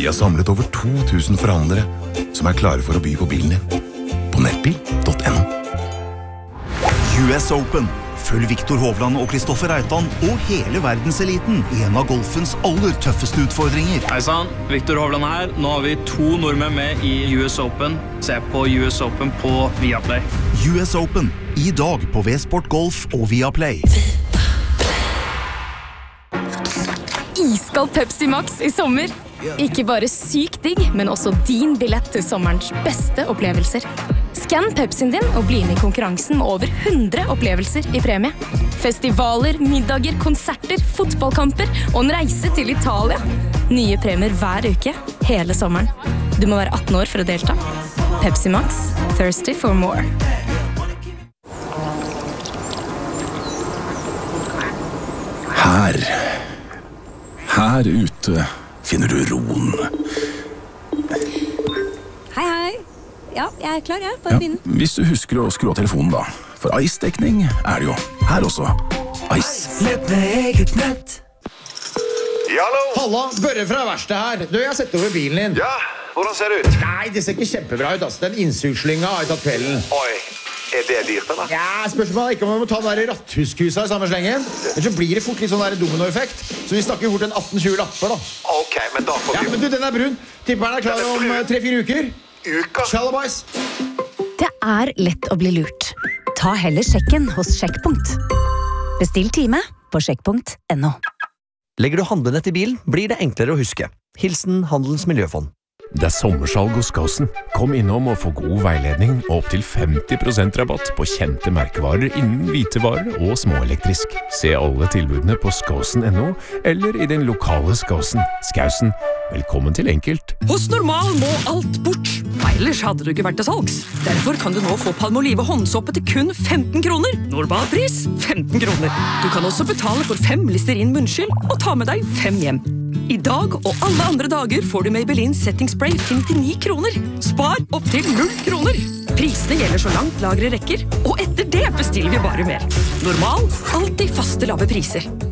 Vi har samlet over 2000 forhandlere som er klare for å by på bilen din. På nettbil.no. US Open. Følg Viktor Hovland og Kristoffer Reitan og hele verdenseliten i en av golfens aller tøffeste utfordringer. Hei sann, Viktor Hovland her. Nå har vi 2 nordmenn med i US Open. Se på US Open på Viaplay. US Open. I dag på V-Sport Golf og Viaplay. Iskald Pepsi Max i sommer. Ikke bare sykt digg, men også din billett til sommerens beste opplevelser. Skann Pepsien din og bli med i konkurransen med over 100 opplevelser i premie. Festivaler, middager, konserter, fotballkamper og en reise til Italia. Nye premier hver uke, hele sommeren. Du må være 18 år for å delta. Pepsi Max. Thirsty for more. Her ute finner du roen. Hei, hei. Ja, jeg er klar, jeg. Bare begynn. Hvis du husker å skru av telefonen da. For Ice-dekning er det jo. Her også. Ice. Nett med eget nett. Ja, hallo? Halla, Børre fra verkstedet her. Du, jeg har sett over bilen din. Ja, hvordan ser det ut? Nei, det ser ikke kjempebra ut, ass. Den innsugslynga har jeg tatt kvelden. Oi, er det dyrt, eller? Ja, spørsmålet ikke om vi må ta den der ratthuskusa i samme slengen. Ellers så blir det fort litt sånn der dominoeffekt. Så vi snakker fort en 18-20 lapper, da. Ok, men da får vi... Ja, men du, den er brun. Tipper den er klar om 3-4 uker. Uka? Shalabais. Det er lett å bli lurt. Ta heller sjekken hos Sjekkpunkt. Bestill time på sjekkpunkt.no. Legger du handlene til bilen, blir det enklere å huske. Hilsen Handelens Miljøfond. Det er sommersalg hos Skåsen. Kom innom og få god veiledning og opp til 50% rabatt på kjente merkevarer innen hvitevarer og småelektrisk. Se alle tilbudene på skåsen.no eller i din lokale Skåsen. Skausen, velkommen til enkelt. Hos Normal må alt bort. Ellers hadde du ikke vært til salgs. Derfor kan du nå få Palmolive håndsåpe til kun 15 kroner. Normalpris 15 kroner. Du kan også betale for 5 Listerin munnskyld og ta med deg 5 hjem. I dag og alle andre dager får du Maybelline Setting Spray til 99 kroner. Spar opp til 0 kroner. Prisene gjelder så langt lagre rekker, og etter det bestiller vi bare mer. Normal, alltid faste lave priser.